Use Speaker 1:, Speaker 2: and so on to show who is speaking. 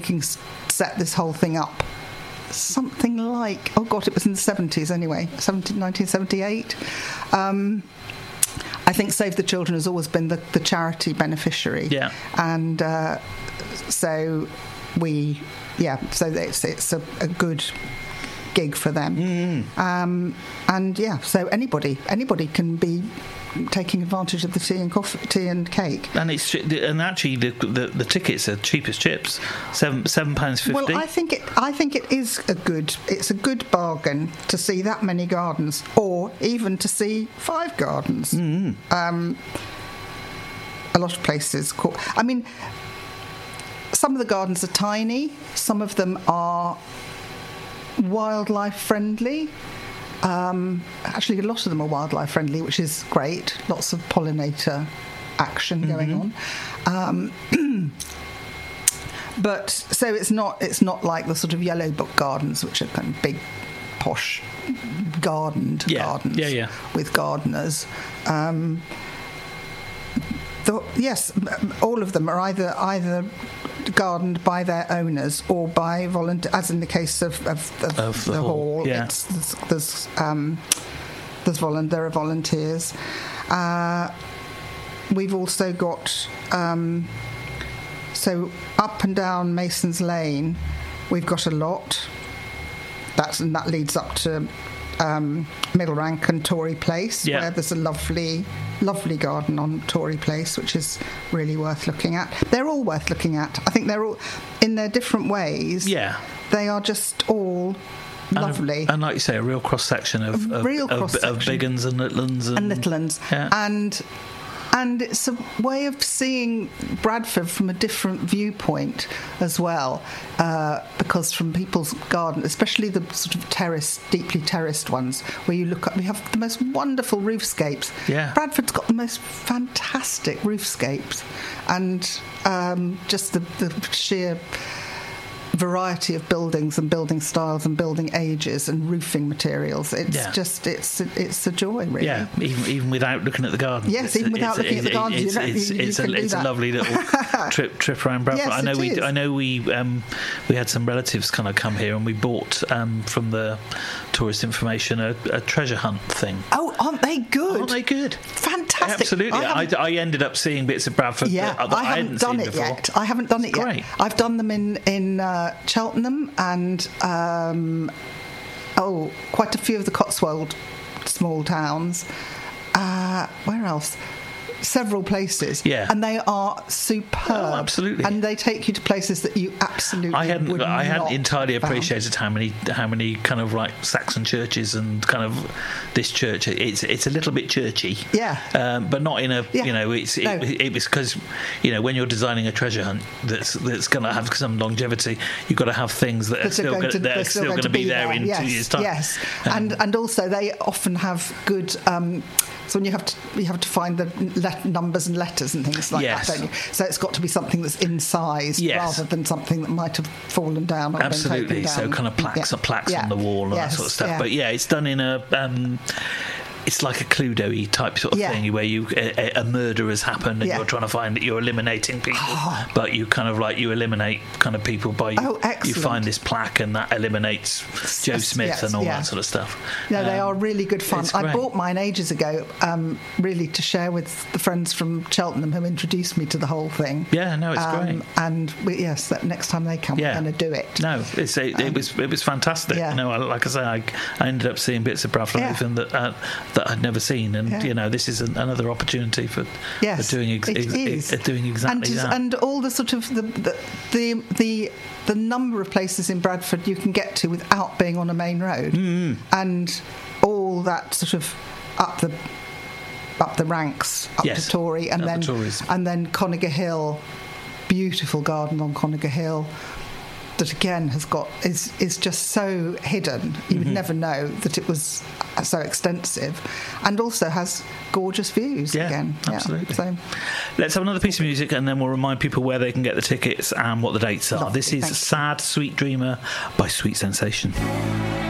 Speaker 1: Viking set this whole thing up. Something like, it was in the 70s anyway, 1978. I think Save the Children has always been the charity beneficiary.
Speaker 2: Yeah.
Speaker 1: And so it's a good gig for them. So anybody can be taking advantage of the tea and cake.
Speaker 2: And actually the tickets are cheap as chips, £7.50.
Speaker 1: Well, I think it is a good bargain to see that many gardens, or even to see 5 gardens. A lot of places. Some of the gardens are tiny. Some of them are wildlife friendly. Actually, a lot of them are wildlife friendly, which is great. Lots of pollinator action going on. But so it's not like the sort of Yellow Book gardens, which are kind of big, posh, gardens with gardeners. All of them are either gardened by their owners or by volunteers, as in the case of the hall.
Speaker 2: Yeah.
Speaker 1: There are volunteers. We've also got so up and down Mason's Lane, we've got a lot. That leads up to Middle Rank and Tory Place, where there's a lovely garden on Tory Place, which is really worth looking at. They're all worth looking at. I think they're all, in their different ways, they are just all lovely.
Speaker 2: And like you say, a real cross-section of big uns and little uns.
Speaker 1: And it's a way of seeing Bradford from a different viewpoint as well, because from people's garden, especially the sort of deeply terraced ones, where you look up, we have the most wonderful roofscapes.
Speaker 2: Yeah.
Speaker 1: Bradford's got the most fantastic roofscapes, and just the sheer variety of buildings and building styles and building ages and roofing materials. It's a joy, really.
Speaker 2: Yeah, even without looking at the garden.
Speaker 1: Yes, even without looking at the garden,
Speaker 2: it's a lovely little trip around Bradford.
Speaker 1: Yes,
Speaker 2: I know we had some relatives kind of come here, and we bought from the tourist information a treasure hunt thing.
Speaker 1: Oh, aren't they good?
Speaker 2: Aren't they good?
Speaker 1: Fantastic.
Speaker 2: Absolutely. I ended up seeing bits of Bradford that I hadn't done it
Speaker 1: yet. I haven't done it yet. I've done them in Cheltenham and quite a few of the Cotswold small towns. Where else? Several places, and they are superb.
Speaker 2: Oh, absolutely,
Speaker 1: and they take you to places that you absolutely. I
Speaker 2: hadn't entirely appreciated how many kind of like Saxon churches and kind of this church. It's a little bit churchy, but not in a it was because when you're designing a treasure hunt that's going to have some longevity, you've got to have things that are still going to be there in 2 years' time.
Speaker 1: Yes, and also they often have good. So when you have to find the numbers and letters and things like that, don't you? So it's got to be something that's in size rather than something that might have fallen down or
Speaker 2: absolutely
Speaker 1: been taken down.
Speaker 2: So kind of plaques on the wall and that sort of stuff. But it's done in a it's like a Cluedo-y type sort of thing, where a murder has happened and you're trying to find that you're eliminating people, but you kind of you eliminate kind of people by you find this plaque and that eliminates Joe Smith and all that sort of stuff.
Speaker 1: No, they are really good fun. I bought mine ages ago, really to share with the friends from Cheltenham who introduced me to the whole thing.
Speaker 2: Yeah, no, it's great.
Speaker 1: And next time they come, we're going to do it.
Speaker 2: No, it was fantastic. Like I say, I ended up seeing bits of Bradford that I'd never seen, and this is another opportunity for doing exactly that.
Speaker 1: And all the sort of the number of places in Bradford you can get to without being on a main road, and all that sort of up the ranks to Tory, and then Conager Hill, beautiful garden on Conager Hill. That again is just so hidden. You would never know that it was so extensive, and also has gorgeous views. Again,
Speaker 2: absolutely.
Speaker 1: So
Speaker 2: let's have another piece of music, and then we'll remind people where they can get the tickets and what the dates are. This is "Sad Sweet Dreamer" by Sweet Sensation.